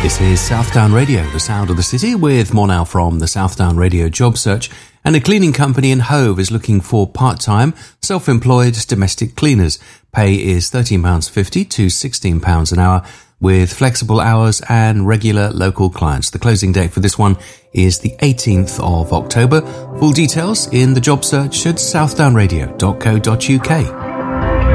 This is Southdown Radio, the sound of the city, with more now from the Southdown Radio job search. And a cleaning company in Hove is looking for part-time, self-employed domestic cleaners. Pay is £13.50 to £16 an hour, with flexible hours and regular local clients. The closing date for this one is the 18th of October. Full details in the job search at southdownradio.co.uk.